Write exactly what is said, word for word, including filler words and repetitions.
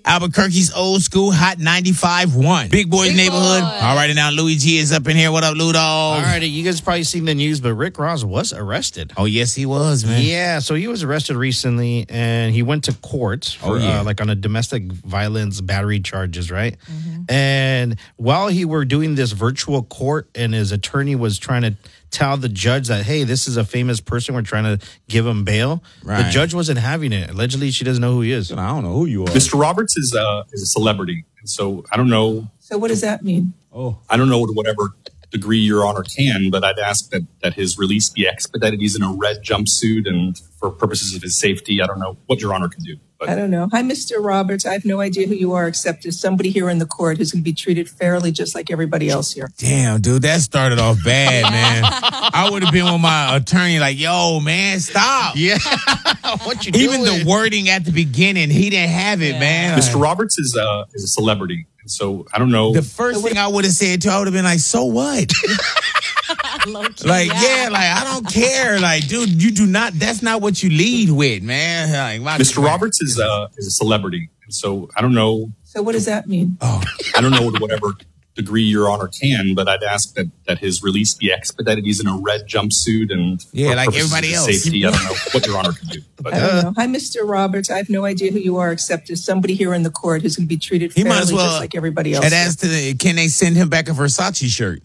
Albuquerque's old school hot ninety-five point one. Big Boys Big Neighborhood. boy. All right, and now Louis G is up in here. What up, Lou Dog? All right, you guys probably seen the news, but Rick Ross was arrested. Oh, yes, he was, man. Yeah, so he was arrested recently, and he went to court for Oh, yeah. uh, like on a domestic violence battery charges, right? And while he were doing this virtual court, and his attorney was trying to tell the judge that, hey, this is a famous person, we're trying to give him bail. The Right. judge wasn't having it. Allegedly, she doesn't know who he is. I don't know who you are. Mister Roberts is a, is a celebrity. And so I don't know. So what does that mean? I don't know to whatever degree Your Honor can, but I'd ask that, that his release be expedited. He's in a red jumpsuit, and for purposes of his safety, I don't know what Your Honor can do. But I don't know. Hi, Mister Roberts. I have no idea who you are, except as somebody here in the court who's going to be treated fairly just like everybody else here. Damn, dude, that started off bad, man. I would have been with my attorney like, yo, man, stop. Yeah. What you doing? Even the wording at the beginning, he didn't have it, man. Mister Roberts is a, is a celebrity. And so I don't know. The first thing I would have said to her, I would have been like, so what? Like, yeah, like, I don't care. Like, dude, you do not, that's not what you lead with, man. Like, my- Mister Roberts is a, is a celebrity. And so I don't know. So what does that mean? Oh, I don't know to whatever degree Your Honor can, but I'd ask that, that his release be expedited. He's in a red jumpsuit, and Yeah, for like purposes everybody of else. safety, I don't know what Your Honor can do. But I don't know. Hi, Mister Roberts. I have no idea who you are, except as somebody here in the court who's going to be treated he fairly might as well. just like everybody else And here. as to the, can they send him back a Versace shirt?